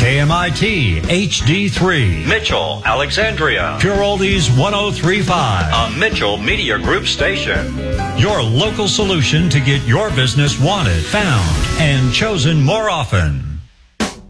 KMIT HD3, Mitchell, Alexandria. Pure Oldies 1035, A Mitchell Media Group station. your local solution to get your business wanted, found, and chosen more often.